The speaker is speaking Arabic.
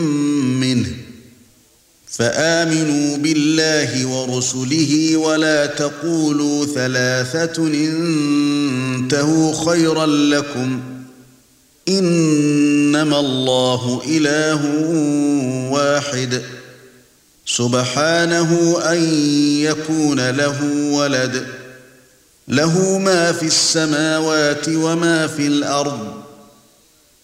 منه فآمنوا بالله ورسله ولا تقولوا ثلاثة انتهوا خيرا لكم إنما الله إله واحد سبحانه أن يكون له ولد له ما في السماوات وما في الأرض